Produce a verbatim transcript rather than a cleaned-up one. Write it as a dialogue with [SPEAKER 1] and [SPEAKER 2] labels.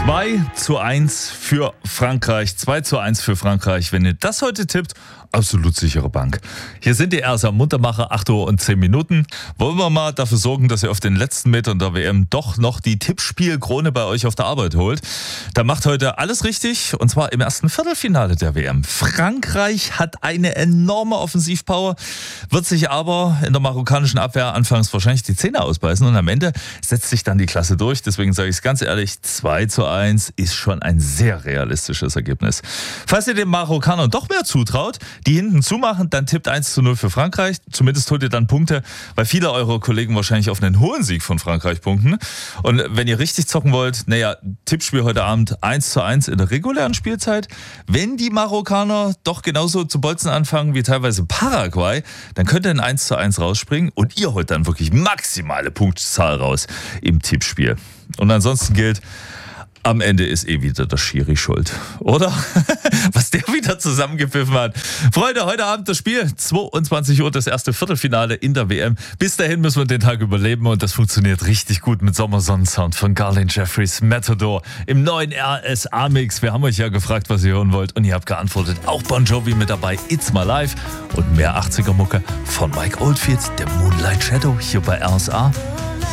[SPEAKER 1] zwei zu eins für Frankreich. zwei zu eins für Frankreich. Wenn ihr das heute tippt, absolut sichere Bank. Hier sind die R S A Muntermacher, acht Uhr und zehn Minuten. Wollen wir mal dafür sorgen, dass ihr auf den letzten Metern der W M doch noch die Tippspielkrone bei euch auf der Arbeit holt. Da macht heute alles richtig, und zwar im ersten Viertelfinale der W M. Frankreich hat eine enorme Offensivpower, wird sich aber in der marokkanischen Abwehr anfangs wahrscheinlich die Zähne ausbeißen, und am Ende setzt sich dann die Klasse durch. Deswegen sage ich es ganz ehrlich, zwei zu eins ist schon ein sehr realistisches Ergebnis. Falls ihr den Marokkanern doch mehr zutraut, die hinten zumachen, dann tippt eins zu null für Frankreich. Zumindest holt ihr dann Punkte, weil viele eurer Kollegen wahrscheinlich auf einen hohen Sieg von Frankreich punkten. Und wenn ihr richtig zocken wollt, naja, Tippspiel heute Abend eins zu eins in der regulären Spielzeit. Wenn die Marokkaner doch genauso zu bolzen anfangen wie teilweise Paraguay, dann könnt ihr ein eins zu eins rausspringen und ihr holt dann wirklich maximale Punktzahl raus im Tippspiel. Und ansonsten gilt, am Ende ist eh wieder der Schiri schuld, oder? Was der wieder zusammengepfiffen hat. Freunde, heute Abend das Spiel, zweiundzwanzig Uhr, das erste Viertelfinale in der W M. Bis dahin müssen wir den Tag überleben, und das funktioniert richtig gut mit Sommersonnensound von Garlin Jeffries Matador im neuen R S A-Mix. Wir haben euch ja gefragt, was ihr hören wollt, und ihr habt geantwortet. Auch Bon Jovi mit dabei, It's My Life und mehr achtziger-Mucke von Mike Oldfield, der Moonlight Shadow hier bei R S A.